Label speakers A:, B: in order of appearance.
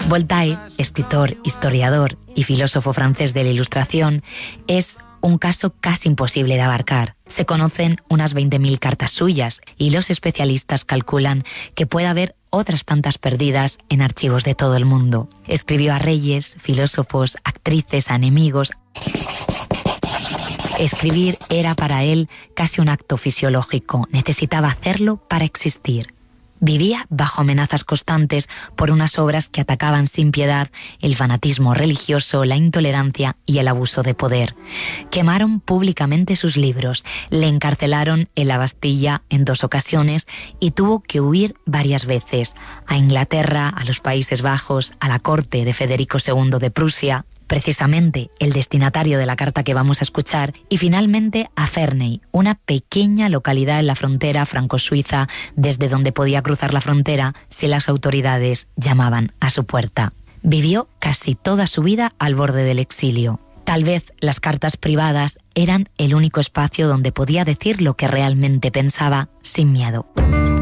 A: Voltaire, escritor, historiador y filósofo francés de la Ilustración, es un caso casi imposible de abarcar. Se conocen unas 20.000 cartas suyas y los especialistas calculan que puede haber otras tantas perdidas en archivos de todo el mundo. Escribió a reyes, filósofos, actrices, a enemigos. Escribir era para él casi un acto fisiológico. Necesitaba hacerlo para existir. Vivía bajo amenazas constantes por unas obras que atacaban sin piedad el fanatismo religioso, la intolerancia y el abuso de poder. Quemaron públicamente sus libros, le encarcelaron en la Bastilla en 2 ocasiones y tuvo que huir varias veces, a Inglaterra, a los Países Bajos, a la corte de Federico II de Prusia, precisamente el destinatario de la carta que vamos a escuchar, y finalmente a Ferney, una pequeña localidad en la frontera franco-suiza desde donde podía cruzar la frontera si las autoridades llamaban a su puerta. Vivió casi toda su vida al borde del exilio. Tal vez las cartas privadas eran el único espacio donde podía decir lo que realmente pensaba sin miedo.